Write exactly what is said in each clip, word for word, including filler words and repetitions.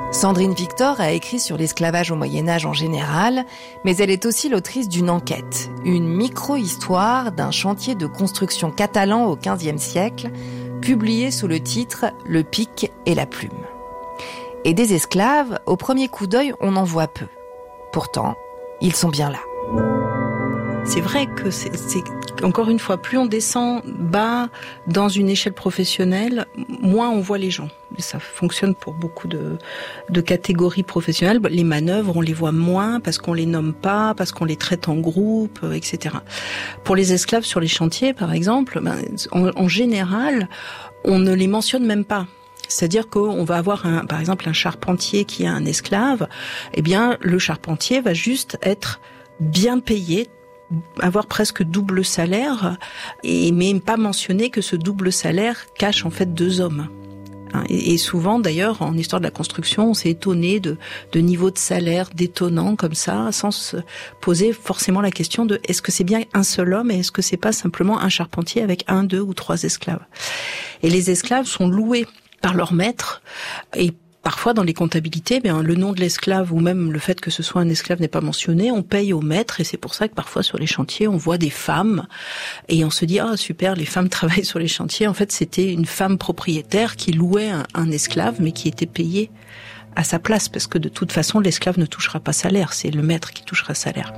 Sandrine Victor a écrit sur l'esclavage au Moyen-Âge en général, mais elle est aussi l'autrice d'une enquête, une micro-histoire d'un chantier de construction catalan au quinzième siècle, publiée sous le titre « Le pic et la plume ». Et des esclaves, au premier coup d'œil, on en voit peu. Pourtant, ils sont bien là. C'est vrai que c'est, c'est, encore une fois, plus on descend bas dans une échelle professionnelle, moins on voit les gens. Et ça fonctionne pour beaucoup de, de catégories professionnelles. Les manœuvres, on les voit moins parce qu'on les nomme pas, parce qu'on les traite en groupe, et cetera. Pour les esclaves sur les chantiers, par exemple, ben, en, en général, on ne les mentionne même pas. C'est-à-dire qu'on va avoir, un, par exemple, un charpentier qui a un esclave. Eh bien, le charpentier va juste être bien payé, avoir presque double salaire, et mais pas mentionner que ce double salaire cache en fait deux hommes. Et souvent, d'ailleurs, en histoire de la construction, on s'est étonné de, de niveaux de salaire détonnants comme ça, sans se poser forcément la question de est-ce que c'est bien un seul homme et est-ce que c'est pas simplement un charpentier avec un, deux ou trois esclaves. Et les esclaves sont loués par leur maître, et parfois, dans les comptabilités, bien, le nom de l'esclave ou même le fait que ce soit un esclave n'est pas mentionné, on paye au maître, et c'est pour ça que parfois sur les chantiers, on voit des femmes et on se dit « Ah, super, les femmes travaillent sur les chantiers ». En fait, c'était une femme propriétaire qui louait un, un esclave, mais qui était payée à sa place, parce que de toute façon, l'esclave ne touchera pas salaire, c'est le maître qui touchera salaire.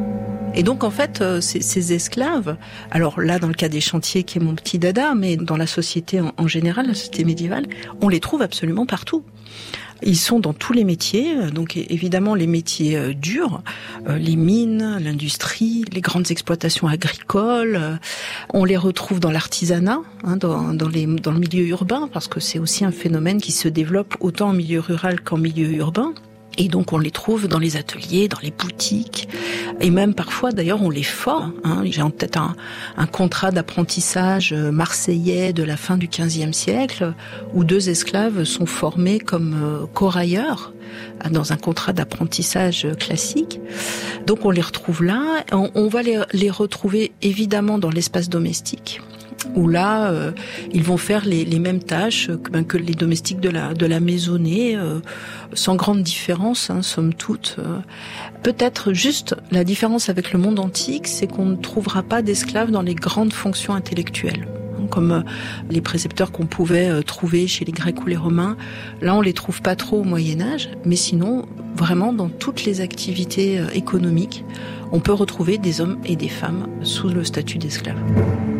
Et donc, en fait, ces, ces esclaves, alors là, dans le cas des chantiers, qui est mon petit dada, mais dans la société en, en général, la société médiévale, on les trouve absolument partout. Ils sont dans tous les métiers, donc évidemment les métiers euh, durs, euh, les mines, l'industrie, les grandes exploitations agricoles. Euh, on les retrouve dans l'artisanat, hein, dans, dans, les, dans le milieu urbain, parce que c'est aussi un phénomène qui se développe autant en milieu rural qu'en milieu urbain. Et donc on les trouve dans les ateliers, dans les boutiques, et même parfois d'ailleurs on les forme. Hein. J'ai en tête un, un contrat d'apprentissage marseillais de la fin du quinzième siècle, où deux esclaves sont formés comme corailleurs dans un contrat d'apprentissage classique. Donc on les retrouve là. On, on va les, les retrouver évidemment dans l'espace domestique, où là, euh, ils vont faire les, les mêmes tâches que, ben, que les domestiques de la, de la maisonnée, euh, sans grande différence, hein, somme toute. Euh, peut-être juste la différence avec le monde antique, c'est qu'on ne trouvera pas d'esclaves dans les grandes fonctions intellectuelles, comme euh, les précepteurs qu'on pouvait euh, trouver chez les Grecs ou les Romains. Là, on les trouve pas trop au Moyen-Âge, mais sinon, vraiment, dans toutes les activités euh, économiques, on peut retrouver des hommes et des femmes sous le statut d'esclaves.